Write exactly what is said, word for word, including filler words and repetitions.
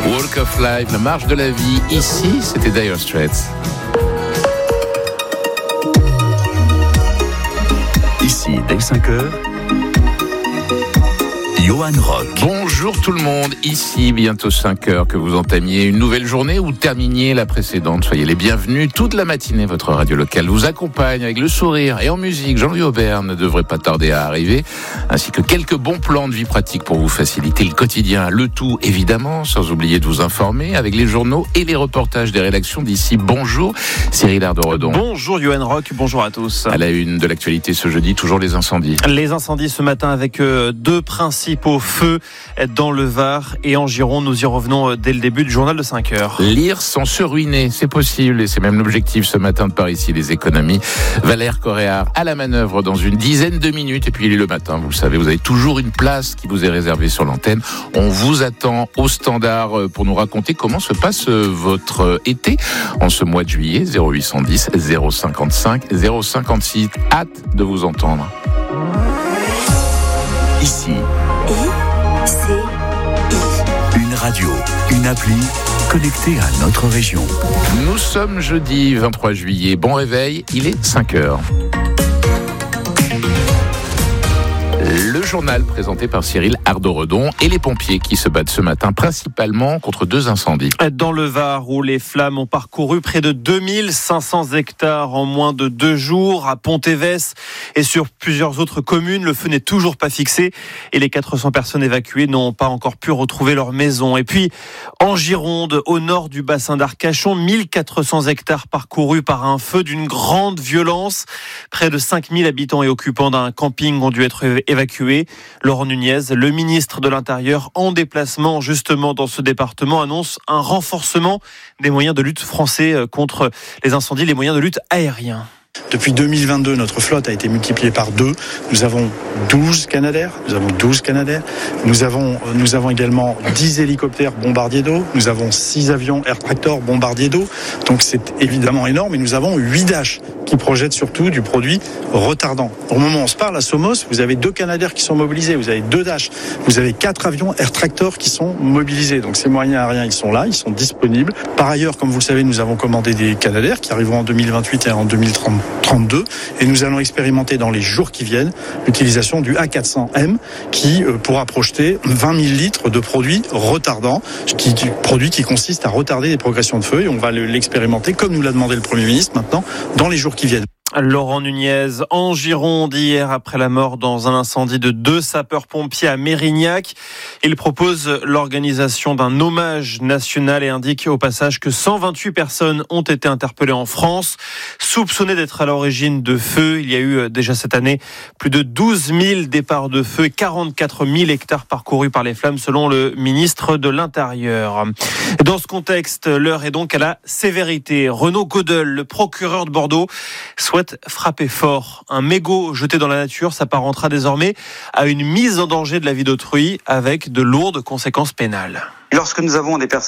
Walk of Life, la marche de la vie. Ici, c'était Dire Straits. Ici, dès cinq heures, Johan Rock. Bonjour tout le monde, ici bientôt cinq heures que vous entamiez une nouvelle journée ou terminiez la précédente. Soyez les bienvenus, toute la matinée votre radio locale vous accompagne avec le sourire et en musique. Jean-Louis Aubert ne devrait pas tarder à arriver, ainsi que quelques bons plans de vie pratique pour vous faciliter le quotidien. Le tout évidemment, sans oublier de vous informer avec les journaux et les reportages des rédactions d'ici. Bonjour Cyril Ardo-Redon. Bonjour Johan Rock, bonjour à tous. À la une de l'actualité ce jeudi, toujours les incendies. Les incendies ce matin avec euh, deux principaux feux dans le Var et en Gironde. Nous y revenons dès le début du journal de cinq heures. Lire sans se ruiner, c'est possible et c'est même l'objectif ce matin de Par ici les économies. Valère Coréard à la manœuvre dans une dizaine de minutes et puis le matin, vous le savez, vous avez toujours une place qui vous est réservée sur l'antenne. On vous attend au standard pour nous raconter comment se passe votre été en ce mois de juillet. Zéro huit cent dix zéro cinquante-cinq zéro cinquante-six. Hâte de vous entendre. Ici, une radio, une appli connectée à notre région. Nous sommes jeudi vingt-trois juillet. Bon réveil, il est cinq heures. Le journal présenté par Cyril Ardo-Redon et les pompiers qui se battent ce matin principalement contre deux incendies. Dans le Var où les flammes ont parcouru près de deux mille cinq cents hectares en moins de deux jours, à Pont-Évès et sur plusieurs autres communes, le feu n'est toujours pas fixé et les quatre cents personnes évacuées n'ont pas encore pu retrouver leur maison. Et puis en Gironde, au nord du bassin d'Arcachon, mille quatre cents hectares parcourus par un feu d'une grande violence. Près de cinq mille habitants et occupants d'un camping ont dû être évacués. Laurent Nunez, le ministre de l'Intérieur, en déplacement justement dans ce département, annonce un renforcement des moyens de lutte français contre les incendies, les moyens de lutte aériens. Depuis deux mille vingt-deux, notre flotte a été multipliée par deux. Nous avons douze Canadair, nous avons douze Canadair. Nous avons, nous avons également dix hélicoptères bombardiers d'eau. Nous avons six avions Air Tractor bombardiers d'eau. Donc c'est évidemment énorme. Et nous avons huit Dash qui projettent surtout du produit retardant. Au moment où on se parle, à Somos, vous avez deux Canadair qui sont mobilisés. Vous avez deux Dash. Vous avez quatre avions Air Tractor qui sont mobilisés. Donc ces moyens aériens, ils sont là, ils sont disponibles. Par ailleurs, comme vous le savez, nous avons commandé des Canadair qui arriveront en deux mille vingt-huit et en deux mille trente-deux. Et nous allons expérimenter dans les jours qui viennent l'utilisation du A quatre cents M qui pourra projeter vingt mille litres de produits retardants, qui, qui, produit qui consiste à retarder les progressions de feu. Et on va l'expérimenter, comme nous l'a demandé le Premier ministre, maintenant, dans les jours qui viennent. Laurent Nunez, en Gironde, hier, après la mort dans un incendie de deux sapeurs-pompiers à Mérignac. Il propose l'organisation d'un hommage national et indique au passage que cent vingt-huit personnes ont été interpellées en France, soupçonnées d'être à l'origine de feux. Il y a eu déjà cette année plus de douze mille départs de feu et quarante-quatre mille hectares parcourus par les flammes, selon le ministre de l'Intérieur. Dans ce contexte, l'heure est donc à la sévérité. Renaud Godel, le procureur de Bordeaux, souhaite frapper fort. Un mégot jeté dans la nature s'apparentera désormais à une mise en danger de la vie d'autrui avec de lourdes conséquences pénales. Lorsque nous avons des personnes